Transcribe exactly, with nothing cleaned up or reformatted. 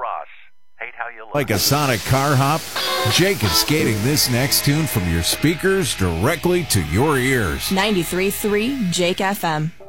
Ross. Hate how you look. Like a sonic car hop? Jake is skating this next tune from your speakers directly to your ears. ninety-three point three Jake F M.